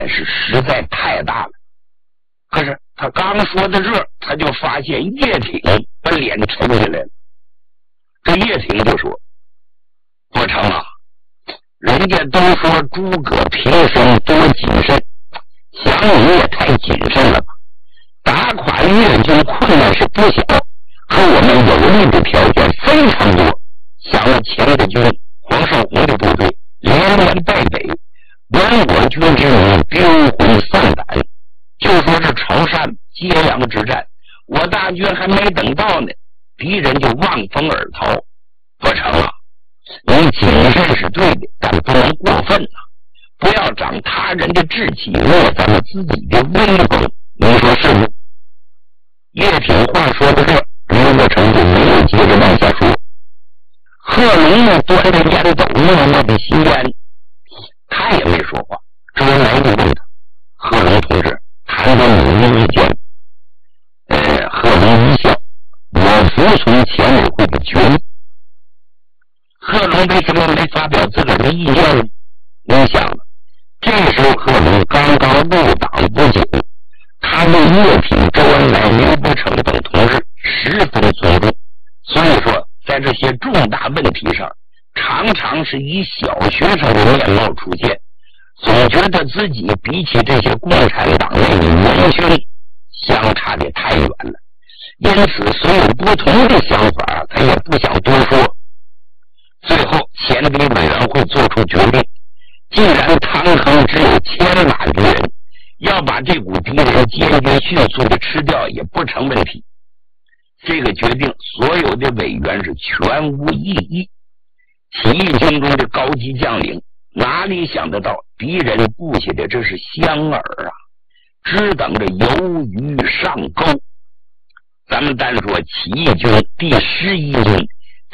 是实在太大了。可是他刚说到这，他就发现叶挺把脸沉下来了。这叶挺就说：“不成啊，人家都说诸葛平生多谨慎，想你也太谨慎了吧？打垮越军困难是不小，可我们有利的条件非常多。想了前的军黄绍竑的部队连连败北，闻我军之名，兵魂丧胆。就说这潮汕揭阳之战，我大军还没等到呢，敌人就望风而逃。不成啊，你谨慎是对的，但不能过分啊！不要长他人的志气，灭咱们自己的威风，你说是吗？”叶挺话说到这，刘伯承就没有接着往下说。贺龙呢，端着烟斗默默的吸烟，他也没说话。周恩来就问他：“贺龙同志，谈谈你的意见。”贺龙一笑：“我服从前委会的决议。”贺龙为什么没发表自个儿的意见呢？你想了，这时候贺龙刚刚入党不久，他对叶挺、周恩来、刘伯承等同志十分尊重，所以说在这些重大问题上，常常是以小学生的面貌出现，总觉得自己比起这些共产党内的元勋相差的太远了，因此虽有不同的想法，他也不想多说。最后前敌委员会做出决定，既然唐亨只有1000马敌人，要把这股敌人坚决迅速的吃掉也不成问题。这个决定所有的委员是全无异议。起义军中的高级将领哪里想得到敌人布下的这是香饵啊，只等着鱿鱼上钩。咱们单说起义军第11军第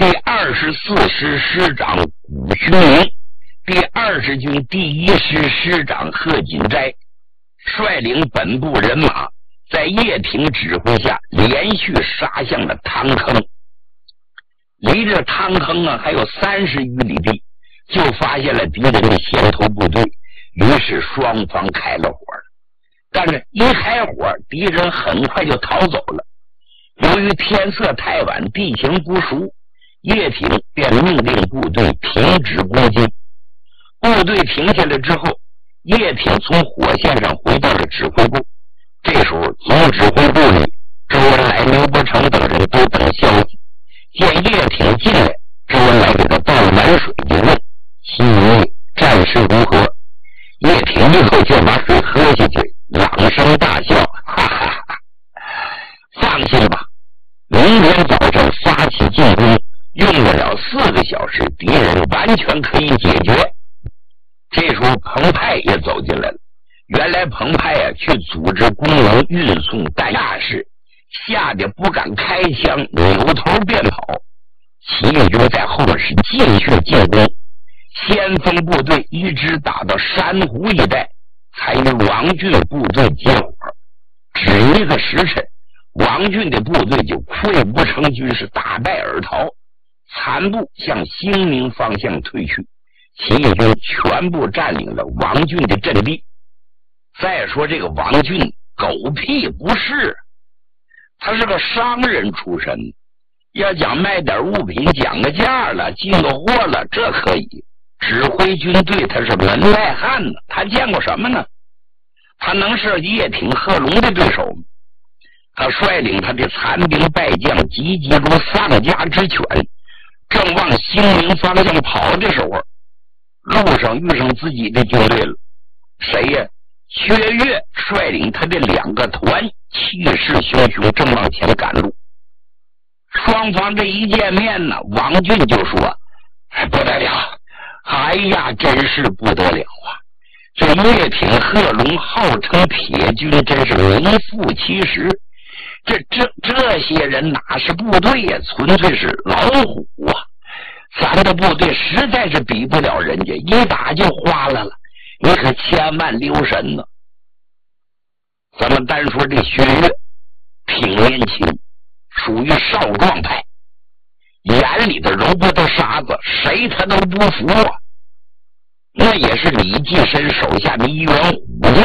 24师师长古虚明，第20军第1师师长贺锦斋率领本部人马，在叶挺指挥下连续杀向了汤坑。离着汤坑啊还有30余里地，就发现了敌人的先头部队，于是双方开了火了。但是一开火，敌人很快就逃走了。由于天色太晚，地形不熟，叶挺便命令部队停止攻击。部队停下来之后，叶挺从火线上回到了指挥部。这时候总指挥部里，周恩来、刘伯承等人都等消息。见叶挺进来，周恩来给他倒了满水，就问：“新爷，战事如何？”叶挺一口就把水喝下去，朗声大笑：“哈哈哈！放心吧，明天早上发起进攻，用不了4个小时，敌人完全可以解决。”这时候彭湃也走进来了。原来彭湃啊去组织工人运送弹药时，吓得不敢开枪，扭头便跑。起义军在后面是继续进攻，先锋部队一直打到山湖一带，才与王俊部队接火。只一个时辰，王俊的部队就溃不成军，是大败而逃，残部向兴宁方向退去。起义军全部占领了王俊的阵地。再说这个王俊狗屁不是，他是个商人出身，要讲卖点物品讲个价了，进个货了，这可以。指挥军队他是门外汉呢，他见过什么呢？他能是叶挺、贺龙的对手吗？他率领他的残兵败将集结如丧家之犬，正往兴宁方向跑的时候，路上遇上自己的军队了。谁呀？薛岳率领他的2个团，气势汹汹，正往前赶路。双方这一见面呢，王俊就说：“不得了！哎呀，真是不得了啊！这叶挺、贺龙号称铁军，真是名副其实。这些人哪是部队呀，纯粹是老虎啊！咱的部队实在是比不了人家，一打就花了。你可千万留神呢。”咱们单说这薛岳挺年轻，属于少壮派，眼里头揉不得沙子，谁他都不服啊。那也是李济深手下的一员虎将，